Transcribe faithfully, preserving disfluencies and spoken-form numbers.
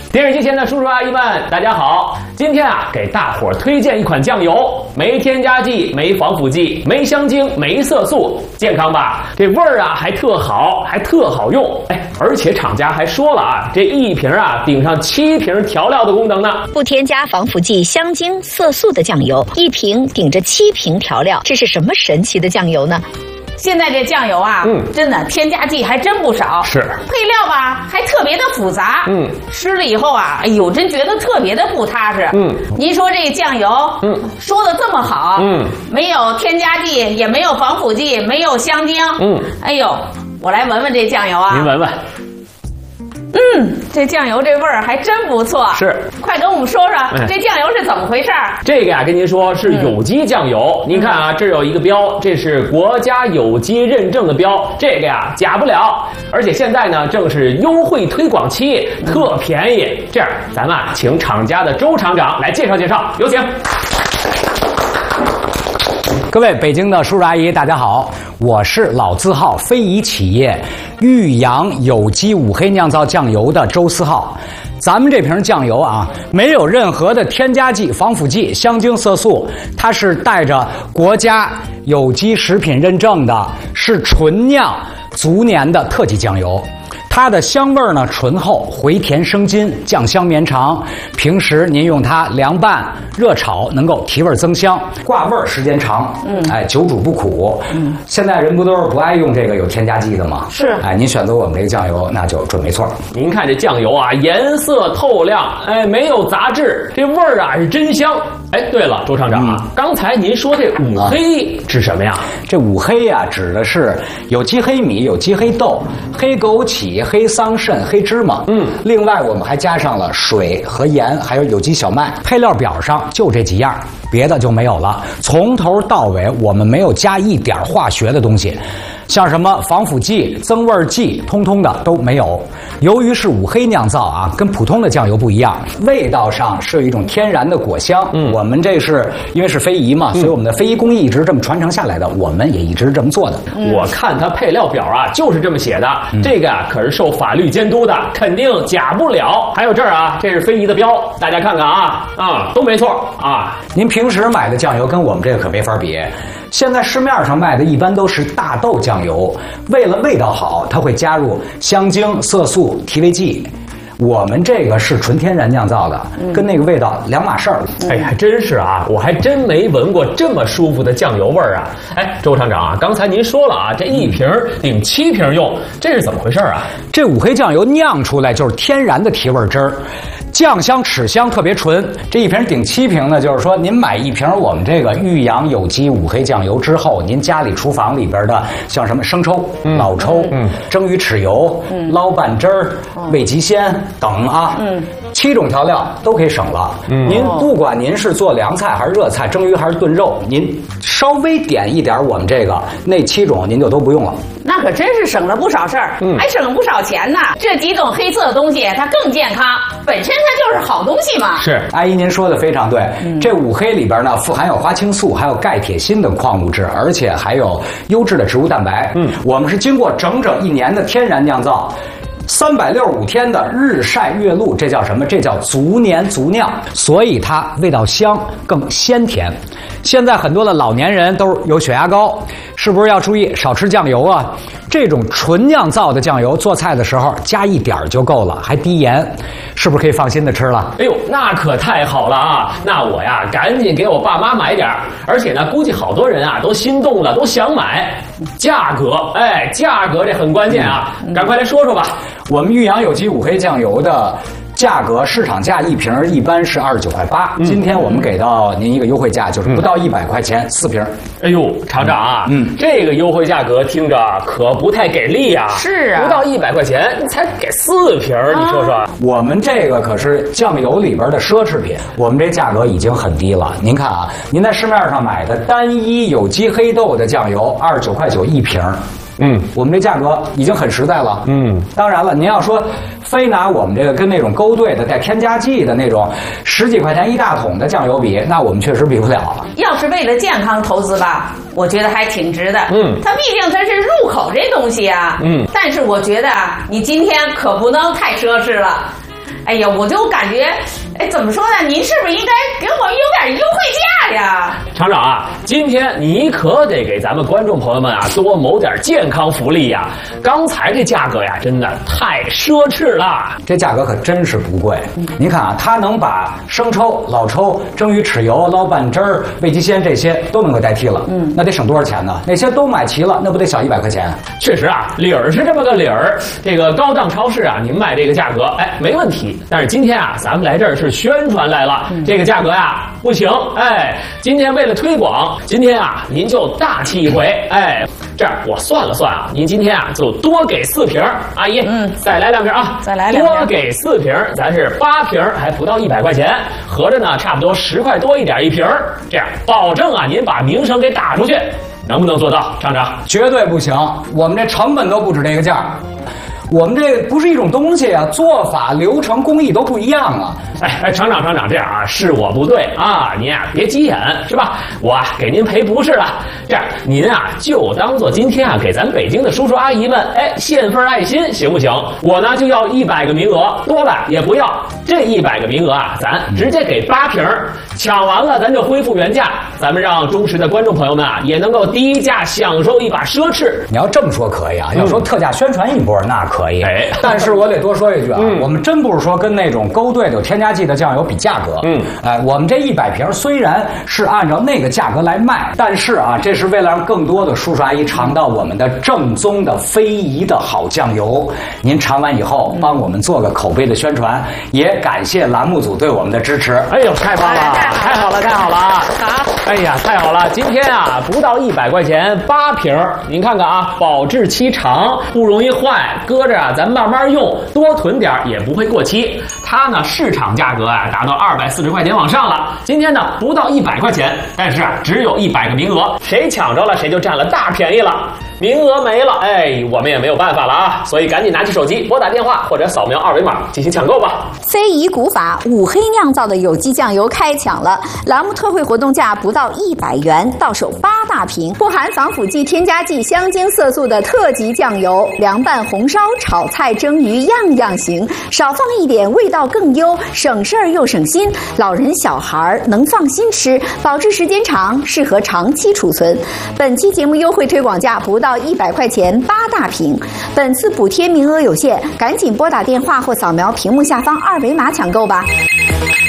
电视机前的叔叔阿姨们，大家好！今天啊，给大伙儿推荐一款酱油，没添加剂，没防腐剂，没香精，没色素，健康吧？这味儿啊还特好，还特好用。哎，而且厂家还说了啊，这一瓶啊顶上七瓶调料的功能呢。 不添加防腐剂、香精、色素的酱油，一瓶顶着七瓶调料，这是什么神奇的酱油呢？ 现在这酱油啊，嗯，真的添加剂还真不少， 是配料吧还特别的复杂，嗯，吃了以后啊，哎呦，真觉得特别的不踏实，嗯，您说这个酱油，嗯，说的这么好，嗯，没有添加剂，也没有防腐剂，没有香精，嗯，哎呦，我来闻闻这酱油啊， 您闻闻。 嗯，这酱油这味儿还真不错。 是， 快跟我们说说、嗯、这酱油是怎么回事？ 这个呀、啊，跟您说是有机酱油。嗯、您看啊，这有一个标，这是国家有机认证的标，这个呀假不了。而且现在呢，正是优惠推广期，特便宜。这样，咱们啊，请厂家的周厂长来介绍介绍，有请。 各位北京的叔叔阿姨，大家好，我是老字号非遗企业玉阳有机五黑酿造酱油的周思浩。咱们这瓶酱油啊，没有任何的添加剂、防腐剂、香精、色素，它是带着国家有机食品认证的，是纯酿足年的特级酱油。它的香味呢醇厚，回甜生津，酱香绵长。平时您用它凉拌、热炒，能够提味增香，挂味儿时间长。嗯，哎，久煮不苦。嗯，现在人不都是不爱用这个有添加剂的吗？ 是。 哎，您选择我们这个酱油，那就准没错。 您看这酱油啊，颜色透亮，哎，没有杂质，这味儿啊是真香。哎，对了，周厂长啊，嗯、刚才您说这五黑指什么呀？ 这五黑呀、啊，指的是有机黑米、有机黑豆、黑枸杞、黑桑葚、黑芝麻。嗯，另外我们还加上了水和盐，还有有机小麦。配料表上就这几样，别的就没有了。从头到尾，我们没有加一点化学的东西。像什么防腐剂、增味剂，通通的都没有。由于是五黑酿造啊，跟普通的酱油不一样，味道上是有一种天然的果香。嗯，我们这是因为是非遗嘛，嗯、所以我们的非遗工艺一直这么传承下来的，我们也一直这么做的。 嗯、我看它配料表啊，就是这么写的。嗯、这个啊，可是受法律监督的，肯定假不了。还有这儿啊，这是非遗的标，大家看看啊，啊，都没错啊。 您平时买的酱油跟我们这个可没法比。现在市面上卖的一般都是大豆酱油，为了味道好，它会加入香精、色素、提味剂。我们这个是纯天然酿造的，嗯、跟那个味道两码事儿。 哎，还真是啊，我还真没闻过这么舒服的酱油味儿啊！哎，周厂长啊，刚才您说了啊，这一瓶顶七瓶用，这是怎么回事啊？ 这五黑酱油酿出来就是天然的提味汁儿。酱香齿香特别纯，这一瓶顶七瓶呢，就是说您买一瓶我们这个玉阳有机五黑酱油之后，您家里厨房里边的像什么生抽、嗯、老抽、嗯、蒸鱼豉油、嗯、捞拌汁儿、嗯、味极鲜等啊，嗯，七种调料都可以省了。嗯，您不管您是做凉菜还是热菜，蒸鱼还是炖肉，您稍微点一点我们这个那七种您就都不用了。 那可真是省了不少事儿，嗯、还省了不少钱呢。这几种黑色的东西它更健康，本身它就是好东西嘛。 是，阿姨您说的非常对。嗯、这五黑里边呢，富含有花青素，还有钙、铁、锌等矿物质，而且还有优质的植物蛋白。嗯，我们是经过整整一年的天然酿造。三百六十五天的日晒月露，这叫什么？这叫足年足酿，所以它味道香，更鲜甜。现在很多的老年人都有血压高，是不是要注意少吃酱油啊？这种纯酿造的酱油做菜的时候加一点就够了，还低盐，是不是可以放心的吃了？ 哎呦，那可太好了啊！那我呀，赶紧给我爸妈买点，而且呢，估计好多人啊都心动了，都想买。价格，哎，价格这很关键啊！嗯、赶快来说说吧。 我们玉阳有机五黑酱油的价格，市场价一瓶一般是二十九块八，嗯、今天我们给到您一个优惠价，就是不到一百块钱、嗯、四瓶。 哎呦，厂长啊，嗯，这个优惠价格听着可不太给力啊。 是啊， 不到一百块钱才给四瓶，啊、你说说。 我们这个可是酱油里边的奢侈品，我们这价格已经很低了。您看啊，您在市面上买的单一有机黑豆的酱油，二十九块九一瓶。嗯，我们这价格已经很实在了。嗯，当然了，您要说非拿我们这个跟那种勾兑的带添加剂的那种十几块钱一大桶的酱油比，那我们确实比不了。 要是为了健康投资吧，我觉得还挺值的。嗯，它毕竟它是入口这东西啊。嗯，但是我觉得啊，你今天可不能太奢侈了。 哎呀，我就感觉，哎，怎么说呢？您是不是应该给我们有点优惠价呀？ 厂长啊，今天你可得给咱们观众朋友们啊多谋点健康福利呀！刚才这价格呀，真的太奢侈了。 这价格可真是不贵。您看啊，它能把生抽、老抽、蒸鱼豉油、捞拌汁儿、味极鲜这些都能够代替了。嗯，那得省多少钱呢？那些都买齐了，那不得小一百块钱？ 确实啊，理儿是这么个理儿。这个高档超市啊，您卖这个价格，哎，没问题。但是今天啊，咱们来这儿是宣传来了，嗯、这个价格呀不行。哎，今天为了推广，今天啊您就大气一回。哎，这样我算了算啊，您今天啊就多给四瓶，阿姨，嗯，再来两瓶啊， 再来两瓶， 多给四瓶，咱是八瓶，还不到一百块钱，合着呢差不多十块多一点一瓶，这样保证啊您把名声给打出去。能不能做到，厂长？ 绝对不行，我们这成本都不止这个价。我们这不是一种东西啊，做法、流程、工艺都不一样啊！ 哎哎，厂长厂长，这样啊，是我不对啊，您啊别急眼是吧？我啊给您赔不是了。这样您啊就当做今天啊给咱北京的叔叔阿姨们哎献份爱心，行不行？我呢就要一百个名额，多了也不要。这一百个名额啊，咱直接给八瓶，抢完了咱就恢复原价，咱们让忠实的观众朋友们啊也能够低价享受一把奢侈。 你要这么说可以啊，要说特价宣传一波那可以。可以，哎，但是我得多说一句啊，嗯、我们真不是说跟那种勾兑的有添加剂的酱油比价格，嗯，哎，我们这一百瓶虽然是按照那个价格来卖，但是啊，这是为了让更多的叔叔阿姨尝到我们的正宗的非遗的好酱油。您尝完以后，帮我们做个口碑的宣传，也感谢栏目组对我们的支持。 哎呦，太棒了，太好了，太好了！好，哎呀，太好了！今天啊，不到一百块钱八瓶，您看看啊，保质期长，不容易坏，搁着啊，咱慢慢用，多囤点也不会过期。它呢，市场价格啊达到二百四十块钱往上了。今天呢，不到一百块钱，但是啊，只有一百个名额，谁抢着了谁就占了大便宜了。名额没了，哎，我们也没有办法了啊，所以赶紧拿起手机拨打电话或者扫描二维码进行抢购吧。 非遗古法五黑酿造的有机酱油开抢了，栏目特惠活动价不到一百元，到手八大瓶，不含防腐剂、添加剂、香精、色素的特级酱油，凉拌、红烧、炒菜、蒸鱼样样行，少放一点味道更优，省事儿又省心，老人小孩能放心吃，保质时间长，适合长期储存。本期节目优惠推广价不到一百块钱八大瓶，本次补贴名额有限，赶紧拨打电话或扫描屏幕下方二维码抢购吧。